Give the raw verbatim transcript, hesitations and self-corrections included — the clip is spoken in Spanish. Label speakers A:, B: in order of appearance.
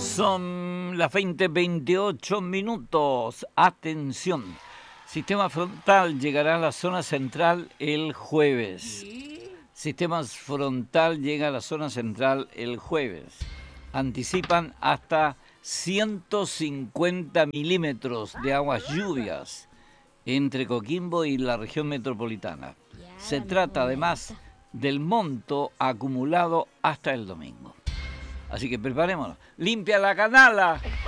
A: Son las veinte veintiocho minutos. Atención. Sistema frontal llegará a la zona central el jueves. Sistema frontal llega a la zona central el jueves. Anticipan hasta ciento cincuenta milímetros de aguas lluvias entre Coquimbo y la región metropolitana. Se trata además del monto acumulado hasta el domingo. Así que preparémonos. ¡Limpia la canala!